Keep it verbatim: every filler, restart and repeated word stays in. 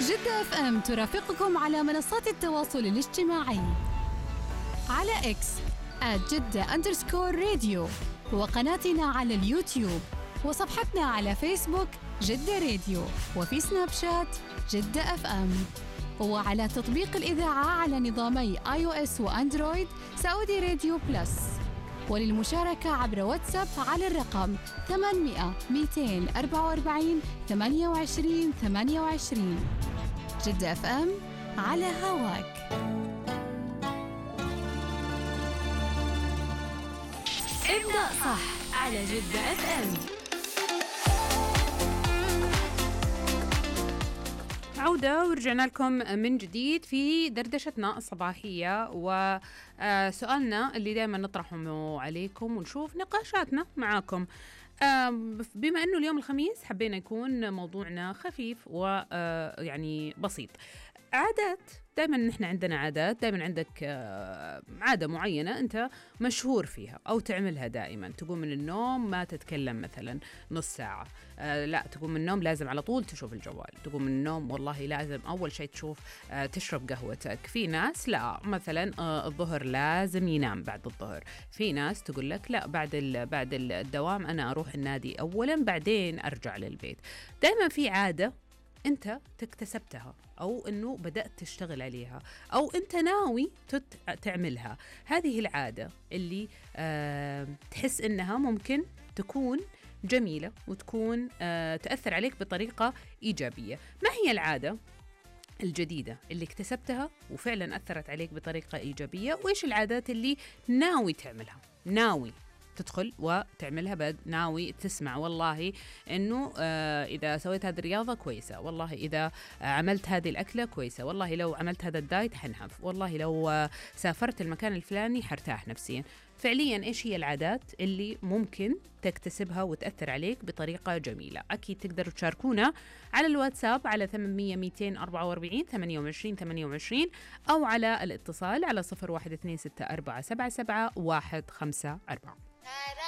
جدة اف ام ترافقكم على منصات التواصل الاجتماعي على اكس آت جدة أندرسكور راديو، وقناتنا على اليوتيوب، وصفحتنا على فيسبوك جدة راديو، وفي سناب شات جدة اف ام، وعلى تطبيق الإذاعة على نظامي آي أو إس وأندرويد سعودي راديو بلس. وللمشاركة عبر واتساب على الرقم ثمانمئة مئتين وأربعة وأربعين ثمانية وعشرين ثمانية وعشرين. جدة اف ام على هواك. ابدأ صح على جدة اف ام. عودة ورجعنا لكم من جديد في دردشتنا الصباحية، وسؤالنا اللي دائما نطرحه عليكم ونشوف نقاشاتنا معاكم. بما أنه اليوم الخميس حبينا يكون موضوعنا خفيف ويعني بسيط. عادات، دائما نحن عندنا عادات، دائما عندك عادة معينة أنت مشهور فيها أو تعملها دائما. تقوم من النوم ما تتكلم مثلا نص ساعة، آه لا تقوم من النوم لازم على طول تشوف الجوال. تقوم من النوم والله لازم أول شيء تشوف آه تشرب قهوتك. في ناس لا مثلا آه الظهر لازم ينام بعد الظهر. في ناس تقول لك لا بعد بعد الدوام أنا أروح النادي أولا بعدين أرجع للبيت. دائما في عادة أنت تكتسبتها أو أنه بدأت تشتغل عليها أو أنت ناوي تعملها. هذه العادة اللي أه تحس أنها ممكن تكون جميلة وتكون أه تأثر عليك بطريقة إيجابية. ما هي العادة الجديدة اللي اكتسبتها وفعلا أثرت عليك بطريقة إيجابية؟ وإيش العادات اللي ناوي تعملها؟ ناوي تدخل وتعملها، بد ناوي تسمع والله إنه آه إذا سويت هذه الرياضة كويسة، والله إذا آه عملت هذه الأكلة كويسة، والله لو عملت هذا الدايت حنحف، والله لو آه سافرت المكان الفلاني حرتاح نفسيا. فعليا إيش هي العادات اللي ممكن تكتسبها وتأثر عليك بطريقة جميلة؟ أكيد تقدروا تشاركونا على الواتساب على ثمانمئة مئتين وأربعة وأربعين ثمانية وعشرين ثمانية وعشرين أو على الاتصال على صفر واحد اثنين ستة أربعة سبعة سبعة واحد خمسة أربعة.